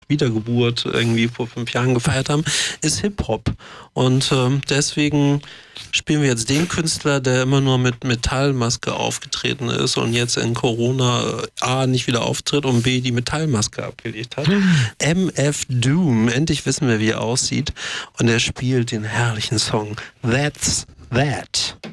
Wiedergeburt irgendwie vor 5 Jahren gefeiert haben, ist Hip-Hop. Und deswegen spielen wir jetzt den Künstler, der immer nur mit Metallmaske aufgetreten ist und jetzt in Corona A nicht wieder auftritt und B die Metallmaske abgelegt hat. MF Doom. Endlich wissen wir, wie er aussieht. Und er spielt den herrlichen Song That's That.